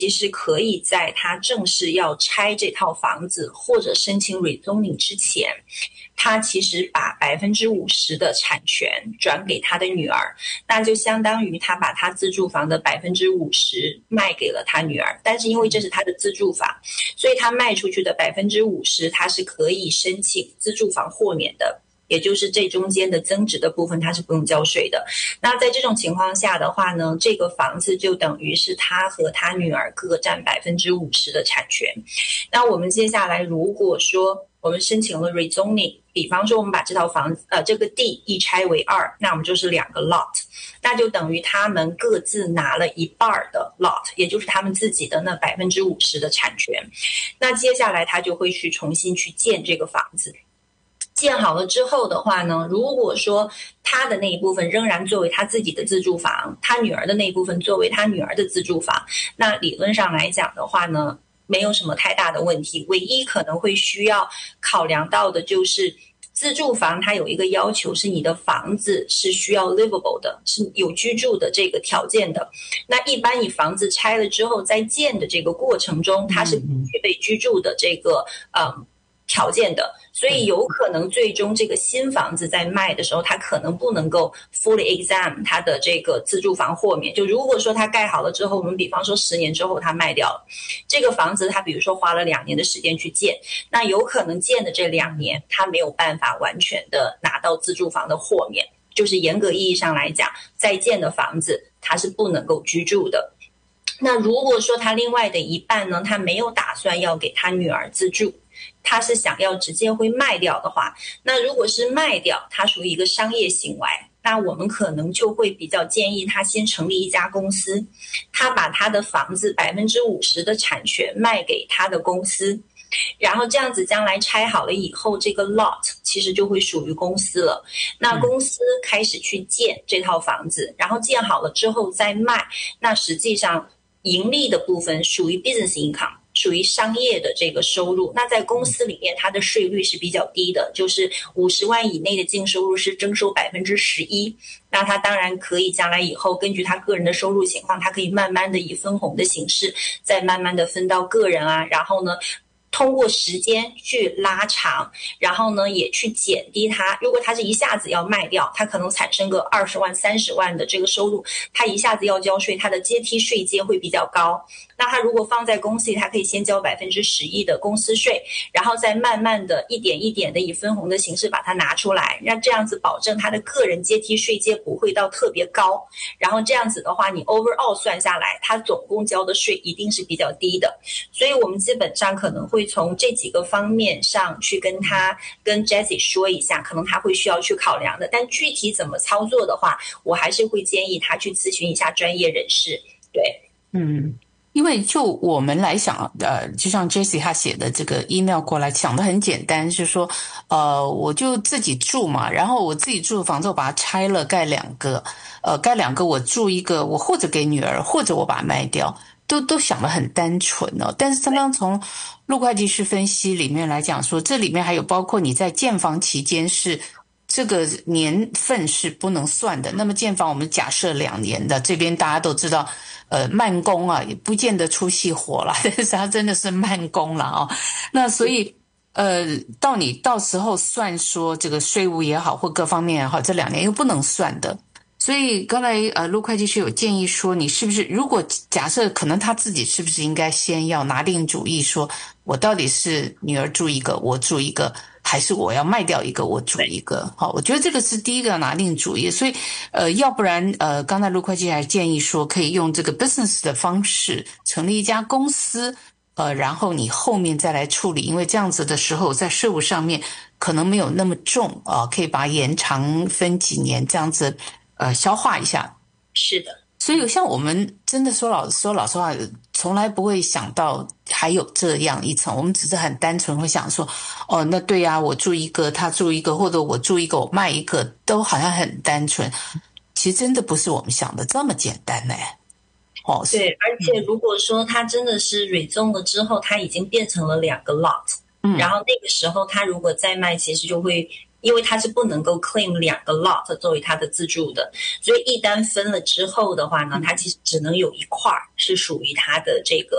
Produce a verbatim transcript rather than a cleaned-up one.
其实可以在他正式要拆这套房子或者申请 rezoning 之前，他其实把百分之五十的产权转给他的女儿，那就相当于他把他自住房的百分之五十卖给了他女儿。但是因为这是他的自住房，所以他卖出去的百分之五十，他是可以申请自住房豁免的。也就是这中间的增值的部分它是不用交税的。那在这种情况下的话呢，这个房子就等于是他和他女儿各占百分之五十的产权。那我们接下来如果说我们申请了 rezoning， 比方说我们把这套房子呃这个地一拆为二，那我们就是两个 lot， 那就等于他们各自拿了一半的 lot， 也就是他们自己的那百分之五十的产权。那接下来他就会去重新去建这个房子。建好了之后的话呢，如果说他的那一部分仍然作为他自己的自住房，他女儿的那一部分作为他女儿的自住房，那理论上来讲的话呢，没有什么太大的问题。唯一可能会需要考量到的就是自住房它有一个要求，是你的房子是需要 livable 的，是有居住的这个条件的。那一般你房子拆了之后，在建的这个过程中，它是不具备居住的这个嗯条件的。所以有可能最终这个新房子在卖的时候，它可能不能够 fully exam 它的这个自住房豁免。就如果说它盖好了之后，我们比方说十年之后它卖掉了这个房子，它比如说花了两年的时间去建，那有可能建的这两年它没有办法完全的拿到自住房的豁免，就是严格意义上来讲，在建的房子它是不能够居住的。那如果说他另外的一半呢，他没有打算要给他女儿自住，他是想要直接会卖掉的话，那如果是卖掉，它属于一个商业行为，那我们可能就会比较建议他先成立一家公司，他把他的房子百分之五十的产权卖给他的公司，然后这样子将来拆好了以后，这个 lot 其实就会属于公司了。那公司开始去建这套房子，然后建好了之后再卖，那实际上盈利的部分属于 business income，属于商业的这个收入。那在公司里面它的税率是比较低的，就是五十万以内的净收入是征收百分之十一。那他当然可以将来以后根据他个人的收入情况，他可以慢慢的以分红的形式再慢慢的分到个人啊，然后呢通过时间去拉长，然后呢也去减低它。如果它是一下子要卖掉，它可能产生个二十万三十万的这个收入，它一下子要交税，它的阶梯税阶会比较高。那它如果放在公司里，它可以先交百分之十一的公司税，然后再慢慢的一点一点的以分红的形式把它拿出来，让这样子保证它的个人阶梯税阶不会到特别高，然后这样子的话，你 overall 算下来，它总共交的税一定是比较低的。所以我们基本上可能会从这几个方面上去跟他跟 Jessie 说一下，可能他会需要去考量的。但具体怎么操作的话，我还是会建议他去咨询一下专业人士。对， 嗯。因为就我们来想，呃，就像 Jessie 她写的这个 email 过来，想的很简单，是说，呃，我就自己住嘛，然后我自己住的房子我把它拆了，盖两个，呃，盖两个我住一个，我或者给女儿，或者我把它卖掉，都都想得很单纯哦。但是刚刚从陆会计师分析里面来讲说，这里面还有包括你在建房期间是这个年份是不能算的。那么建房我们假设两年的，这边大家都知道。呃，慢工啊，也不见得出细活啦，但是它真的是慢工了哦。那所以，呃，到你到时候算说这个税务也好，或各方面也好，这两年又不能算的。所以刚才呃，陆会计师有建议说，你是不是如果假设可能他自己是不是应该先要拿定主意，说我到底是女儿住一个，我住一个。还是我要卖掉一个，我住一个。好，我觉得这个是第一个要拿定主意。所以，呃，要不然，呃，刚才陆会计还建议说，可以用这个 business 的方式成立一家公司，呃，然后你后面再来处理，因为这样子的时候，在税务上面可能没有那么重啊、呃，可以把它延长分几年，这样子，呃，消化一下。 是的。 所以像我们真的说老说老实话，从来不会想到还有这样一层，我们只是很单纯会想说，哦，那对啊，我住一个，他住一个，或者我住一个，我卖一个，都好像很单纯。其实真的不是我们想的这么简单呢。哦， 对，而且如果说他真的是 rezone 了之后，他已经变成了两个 lot，嗯，然后那个时候他如果再卖，其实就会因为他是不能够 claim 两个 lot 作为他的自住的，所以一旦分了之后的话呢，他其实只能有一块是属于他的这个